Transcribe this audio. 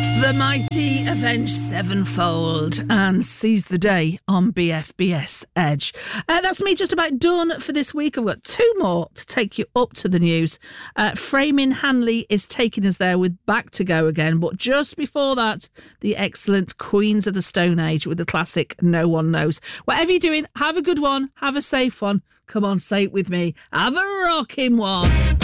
The mighty Avenged Sevenfold and Seize the Day on BFBS Edge. That's me just about done for this week. I've got two more to take you up to the news. Framing Hanley is taking us there with Back to Go Again. But just before that, the excellent Queens of the Stone Age with the classic No One Knows. Whatever you're doing, have a good one. Have a safe one. Come on, say it with me. Have a rocking one.